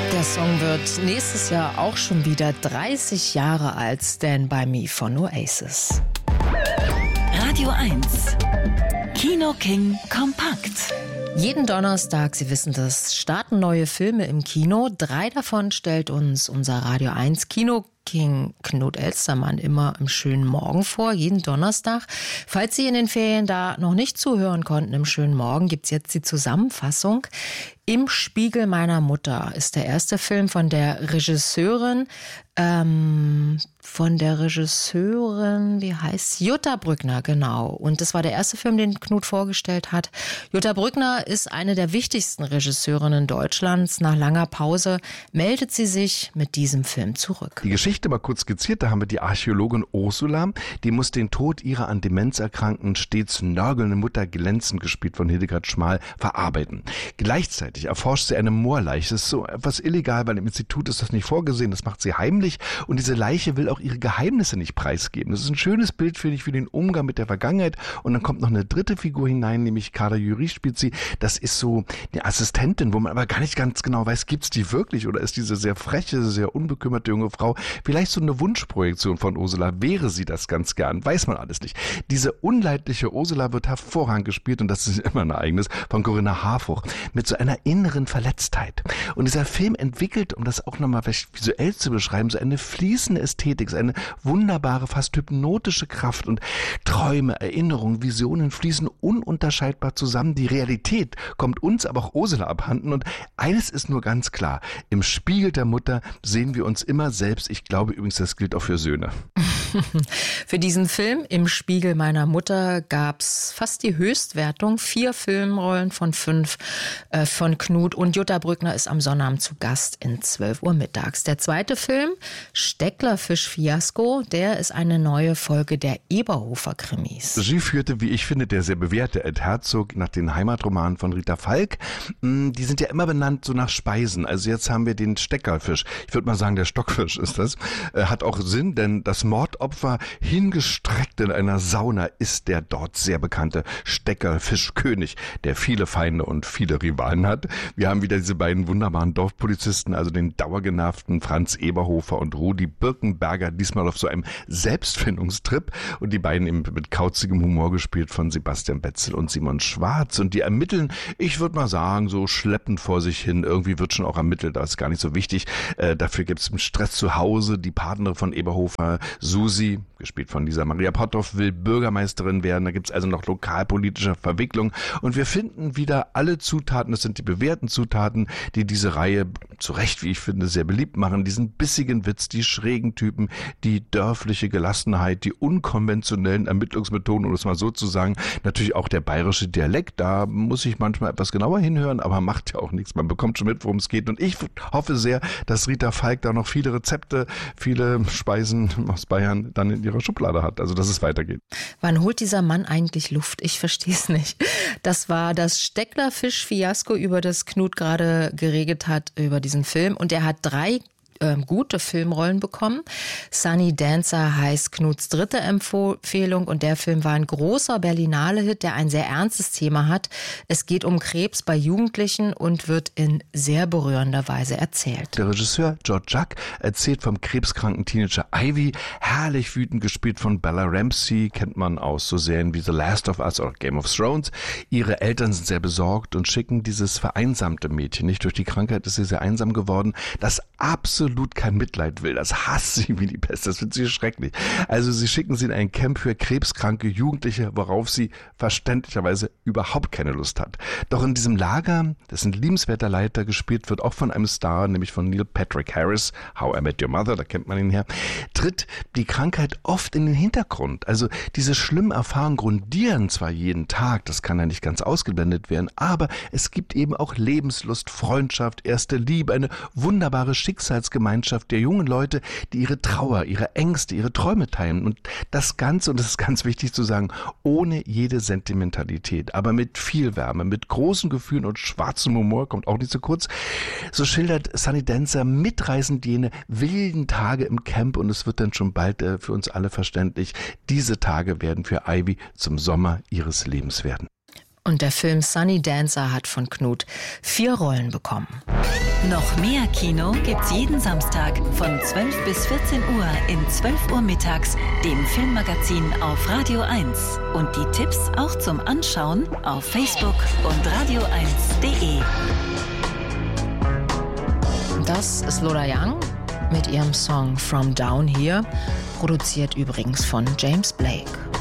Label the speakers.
Speaker 1: Der Song wird nächstes Jahr auch schon wieder 30 Jahre alt. Stand By Me von Oasis.
Speaker 2: Radio 1 Kino King kompakt.
Speaker 1: Jeden Donnerstag, Sie wissen das, starten neue Filme im Kino. 3 davon stellt uns unser Radio 1 Kino King Knut Elstermann immer im schönen Morgen vor, jeden Donnerstag. Falls Sie in den Ferien da noch nicht zuhören konnten im schönen Morgen, gibt's jetzt die Zusammenfassung. Im Spiegel meiner Mutter ist der erste Film von der Regisseurin, wie heißt Jutta Brückner, genau. Und das war der erste Film, den Knut vorgestellt hat. Jutta Brückner ist eine der wichtigsten Regisseurinnen Deutschlands. Nach langer Pause meldet sie sich mit diesem Film zurück.
Speaker 3: Die Geschichte mal kurz skizziert, da haben wir die Archäologin Ursula, die muss den Tod ihrer an Demenz erkrankten, stets nörgelnden Mutter glänzend, gespielt von Hildegard Schmal, verarbeiten. Gleichzeitig erforscht sie eine Moorleiche. Das ist so etwas illegal, weil im Institut ist das nicht vorgesehen, das macht sie heimlich und diese Leiche will auch ihre Geheimnisse nicht preisgeben. Das ist ein schönes Bild, finde ich, für den Umgang mit der Vergangenheit und dann kommt noch eine dritte Figur hinein, nämlich Kader Jury spielt sie. Das ist so eine Assistentin, wo man aber gar nicht ganz genau weiß, gibt's die wirklich oder ist diese sehr freche, sehr unbekümmerte junge Frau vielleicht so eine Wunschprojektion von Ursula? Wäre sie das ganz gern? Weiß man alles nicht. Diese unleidliche Ursula wird hervorragend gespielt und das ist immer ein Ereignis von Corinna Harfouch mit so einer inneren Verletztheit. Und dieser Film entwickelt, um das auch nochmal visuell zu beschreiben, so eine fließende Ästhetik, so eine wunderbare, fast hypnotische Kraft und Träume, Erinnerungen, Visionen fließen ununterscheidbar zusammen. Die Realität kommt uns, aber auch Ursula abhanden und eines ist nur ganz klar, im Spiegel der Mutter sehen wir uns immer selbst. Ich glaube übrigens, das gilt auch für Söhne.
Speaker 1: Für diesen Film Im Spiegel meiner Mutter gab's fast die Höchstwertung. 4 Filmrollen von 5 von Knut und Jutta Brückner ist am Sonnabend zu Gast in 12 Uhr mittags. Der zweite Film, Stecklerfisch-Fiasko, der ist eine neue Folge der Eberhofer-Krimis.
Speaker 3: Regie führte, wie ich finde, der sehr bewährte Ed Herzog nach den Heimatromanen von Rita Falk. Die sind ja immer benannt so nach Speisen. Also jetzt haben wir den Steckerfisch. Ich würde mal sagen, der Stockfisch ist das. Hat auch Sinn, denn das Mordopfer hingestreckt in einer Sauna ist der dort sehr bekannte Steckerfischkönig, der viele Feinde und viele Rivalen hat. Wir haben wieder diese beiden wunderbaren Dorfpolizisten, also den dauergenervten Franz Eberhofer und Rudi Birkenberger, diesmal auf so einem Selbstfindungstrip und die beiden eben mit kauzigem Humor gespielt von Sebastian Betzel und Simon Schwarz und die ermitteln, ich würde mal sagen, so schleppend vor sich hin. Irgendwie wird schon auch ermittelt, das ist gar nicht so wichtig. Dafür gibt es Stress zu Hause. Die Partnerin von Eberhofer, Susi, gespielt von Lisa Maria Potthoff, will Bürgermeisterin werden. Da gibt es also noch lokalpolitische Verwicklung und wir finden wieder alle Zutaten, das sind die bewährten Zutaten, die diese Reihe zu Recht, wie ich finde, sehr beliebt machen. Diesen bissigen Witz, die schrägen Typen, die dörfliche Gelassenheit, die unkonventionellen Ermittlungsmethoden, um es mal so zu sagen. Natürlich auch der bayerische Dialekt, da muss ich manchmal etwas genauer hinhören, aber macht ja auch nichts. Man bekommt schon mit, worum es geht und ich hoffe sehr, dass Rita Falk da noch viele Rezepte, viele Speisen aus Bayern dann in ihrer Schublade hat, also dass es weitergeht.
Speaker 1: Wann holt dieser Mann eigentlich Luft? Ich verstehe es nicht. Das war das Stecklerfisch-Fiasko, über das Knut gerade geredet hat, über diesen Film. Und er hat 3 gute Filmrollen bekommen. Sunny Dancer heißt Knuts dritte Empfehlung und der Film war ein großer Berlinale-Hit, der ein sehr ernstes Thema hat. Es geht um Krebs bei Jugendlichen und wird in sehr berührender Weise erzählt.
Speaker 3: Der Regisseur George Jack erzählt vom krebskranken Teenager Ivy, herrlich wütend gespielt von Bella Ramsey, kennt man aus so Serien wie The Last of Us oder Game of Thrones. Ihre Eltern sind sehr besorgt und schicken dieses vereinsamte Mädchen, nicht durch die Krankheit ist sie sehr einsam geworden, das absolut kein Mitleid will. Das hasst sie wie die Pest. Das findet sie schrecklich. Also sie schicken sie in ein Camp für krebskranke Jugendliche, worauf sie verständlicherweise überhaupt keine Lust hat. Doch in diesem Lager, das ein liebenswerter Leiter gespielt wird, auch von einem Star, nämlich von Neil Patrick Harris, How I Met Your Mother, da kennt man ihn her, tritt die Krankheit oft in den Hintergrund. Also diese schlimmen Erfahrungen grundieren zwar jeden Tag, das kann ja nicht ganz ausgeblendet werden, aber es gibt eben auch Lebenslust, Freundschaft, erste Liebe, eine wunderbare Schicksalsgemeinschaft der jungen Leute, die ihre Trauer, ihre Ängste, ihre Träume teilen. Und das Ganze, und das ist ganz wichtig zu sagen, ohne jede Sentimentalität, aber mit viel Wärme, mit großen Gefühlen und schwarzem Humor, kommt auch nicht zu kurz. So schildert Sunny Dancer mitreißend jene wilden Tage im Camp und es wird dann schon bald für uns alle verständlich, diese Tage werden für Ivy zum Sommer ihres Lebens werden.
Speaker 1: Und der Film Sunny Dancer hat von Knut 4 Rollen bekommen.
Speaker 2: Noch mehr Kino gibt's jeden Samstag von 12 bis 14 Uhr in 12 Uhr mittags, dem Filmmagazin auf Radio 1. Und die Tipps auch zum Anschauen auf Facebook und radio1.de.
Speaker 1: Das ist Lola Young mit ihrem Song From Down Here, produziert übrigens von James Blake.